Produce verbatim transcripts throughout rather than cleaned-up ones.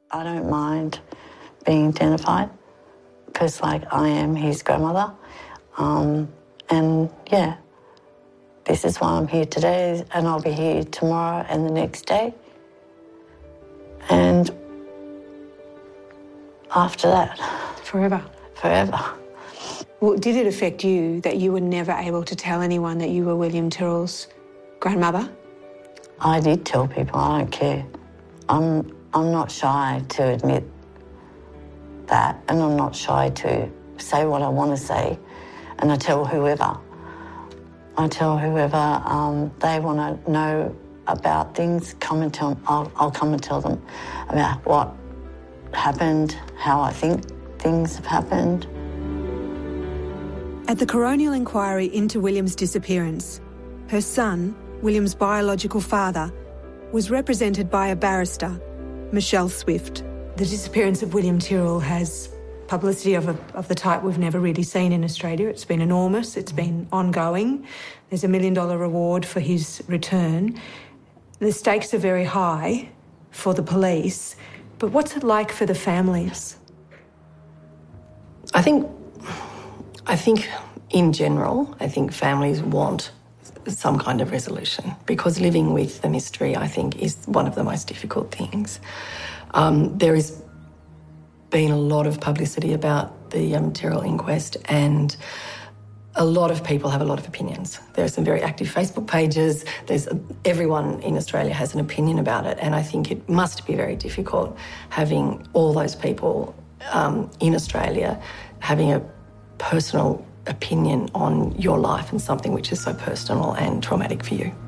I don't mind being identified because, like, I am his grandmother. Um, and, yeah, this is why I'm here today, and I'll be here tomorrow and the next day. And after that... Forever? Forever. Well, did it affect you that you were never able to tell anyone that you were William Tyrrell's grandmother? I did tell people, I don't care. I'm, I'm not shy to admit that, and I'm not shy to say what I want to say, and I tell whoever. I tell whoever um, they want to know about things, come and tell them. I'll, I'll come and tell them about what happened, how I think things have happened. At the coronial inquiry into William's disappearance, her son, William's biological father, was represented by a barrister, Michelle Swift. The disappearance of William Tyrrell has publicity of, a, of the type we've never really seen in Australia. It's been enormous, it's been ongoing. There's a million dollar reward for his return. The stakes are very high for the police, but what's it like for the families? I think, I think in general, I think families want some kind of resolution because living with the mystery, I think, is one of the most difficult things. Um, there has been a lot of publicity about the um, Tyrrell inquest, and a lot of people have a lot of opinions. There are some very active Facebook pages. There's everyone in Australia has an opinion about it, and I think it must be very difficult having all those people um, in Australia having a personal opinion on your life and something which is so personal and traumatic for you.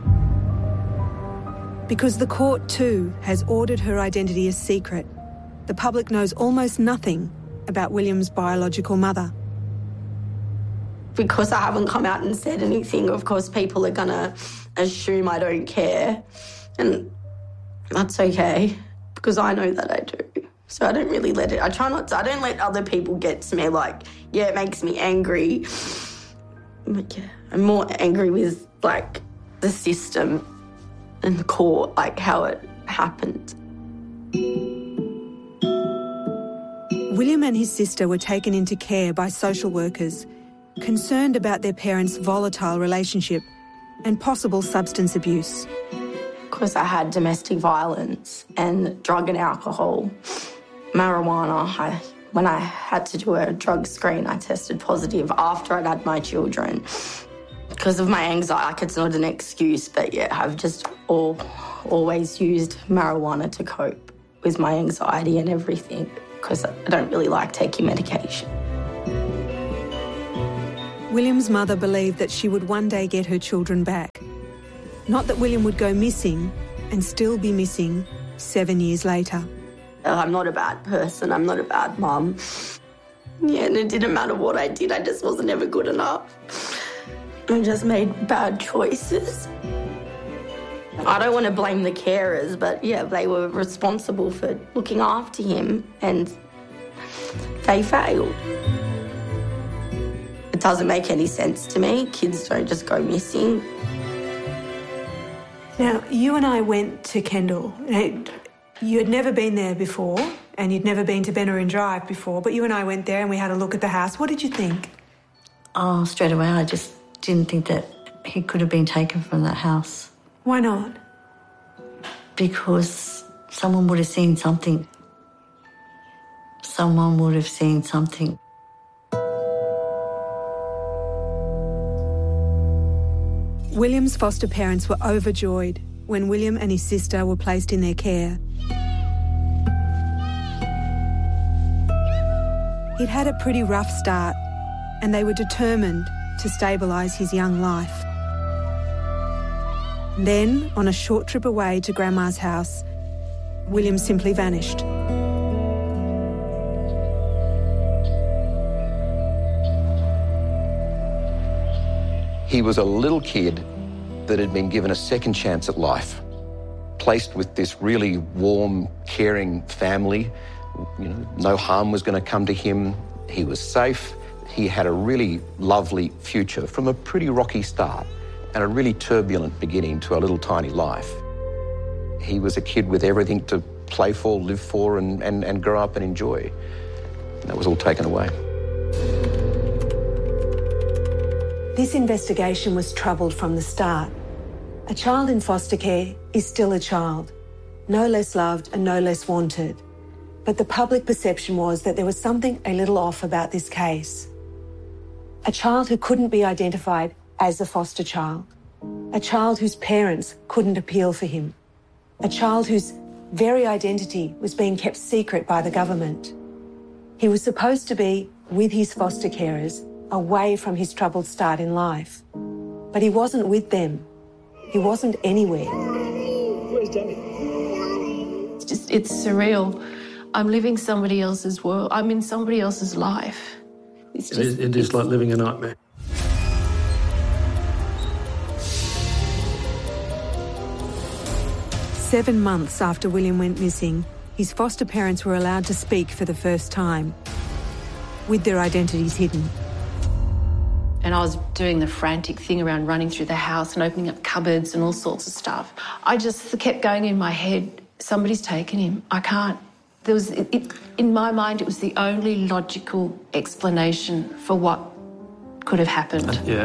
Because the court too has ordered her identity as secret, the public knows almost nothing about William's biological mother. Because I haven't come out and said anything, of course people are going to assume I don't care. And that's okay, because I know that I do. So I don't really let it, I try not to, I don't let other people get to me like, yeah, it makes me angry. But yeah, I'm more angry with, like, the system and the court, like, how it happened. William and his sister were taken into care by social workers, concerned about their parents' volatile relationship and possible substance abuse. Because I had domestic violence and drug and alcohol, marijuana. I, when I had to do a drug screen, I tested positive after I'd had my children. Because of my anxiety, like, it's not an excuse, but yeah, I've just all, always used marijuana to cope with my anxiety and everything, because I don't really like taking medication. William's mother believed that she would one day get her children back. Not that William would go missing and still be missing seven years later. I'm not a bad person, I'm not a bad mum. Yeah, and it didn't matter what I did, I just wasn't ever good enough. I just made bad choices. I don't want to blame the carers, but yeah, they were responsible for looking after him and they failed. It doesn't make any sense to me. Kids don't just go missing. Now, you and I went to Kendall. You had never been there before and you'd never been to Bennerin Drive before, but you and I went there and we had a look at the house. What did you think? Oh, straight away, I just didn't think that he could have been taken from that house. Why not? Because someone would have seen something. Someone would have seen something. William's foster parents were overjoyed when William and his sister were placed in their care. He'd had a pretty rough start and they were determined to stabilise his young life. Then, on a short trip away to Grandma's house, William simply vanished. He was a little kid that had been given a second chance at life, placed with this really warm, caring family. You know, no harm was going to come to him. He was safe. He had a really lovely future from a pretty rocky start and a really turbulent beginning to a little tiny life. He was a kid with everything to play for, live for, and, and, and grow up and enjoy. And that was all taken away. This investigation was troubled from the start. A child in foster care is still a child, no less loved and no less wanted. But the public perception was that there was something a little off about this case. A child who couldn't be identified as a foster child. A child whose parents couldn't appeal for him. A child whose very identity was being kept secret by the government. He was supposed to be with his foster carers, away from his troubled start in life. But he wasn't with them. He wasn't anywhere. Where's Daddy? It's just, it's surreal. I'm living somebody else's world. I'm in somebody else's life. It's just, it is, it is like living a nightmare. Seven months after William went missing, his foster parents were allowed to speak for the first time, with their identities hidden. And I was doing the frantic thing around running through the house and opening up cupboards and all sorts of stuff. I just kept going in my head, somebody's taken him. I can't. There was, it, it, in my mind, it was the only logical explanation for what could have happened. Yeah.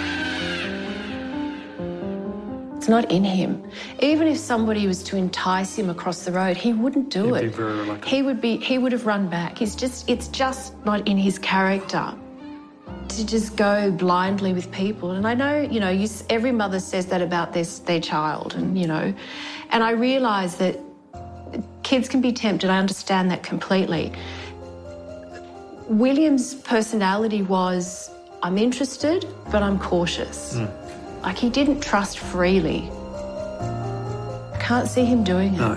It's not in him. Even if somebody was to entice him across the road, he wouldn't do He'd it. be very reluctant. He would be. He would have run back. He's just. It's just not in his character to just go blindly with people. And I know, you know, you, every mother says that about their their child, and you know, and I realise that kids can be tempted. I understand that completely. William's personality was, I'm interested, but I'm cautious. Mm. Like, he didn't trust freely. I can't see him doing it. No.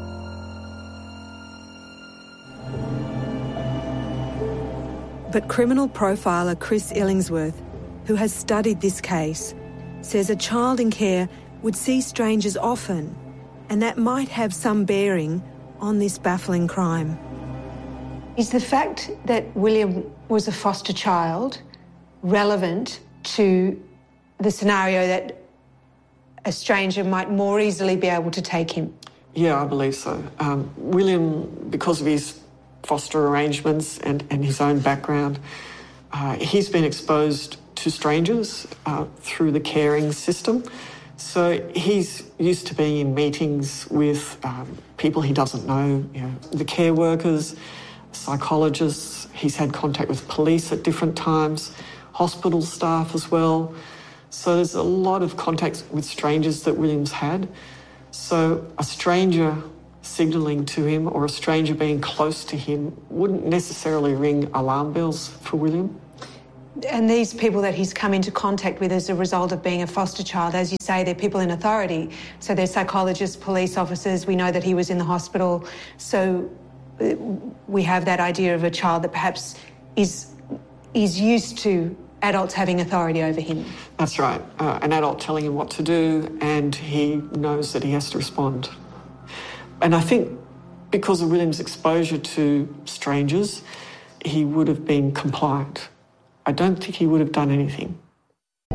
But criminal profiler Chris Illingsworth, who has studied this case, says a child in care would see strangers often, and that might have some bearing on this baffling crime. Is the fact that William was a foster child relevant to the scenario that a stranger might more easily be able to take him? Yeah, I believe so. Um, William, because of his foster arrangements and, and his own background, uh, he's been exposed to strangers uh, through the caring system. So he's used to being in meetings with um, people he doesn't know, you know, the care workers, psychologists. He's had contact with police at different times, hospital staff as well. So there's a lot of contacts with strangers that William's had. So a stranger signalling to him or a stranger being close to him wouldn't necessarily ring alarm bells for William. And these people that he's come into contact with as a result of being a foster child, as you say, they're people in authority. So they're psychologists, police officers. We know that he was in the hospital. So we have that idea of a child that perhaps is, is used to adults having authority over him. That's right. Uh, an adult telling him what to do, and he knows that he has to respond. And I think because of William's exposure to strangers, he would have been compliant. I don't think he would have done anything.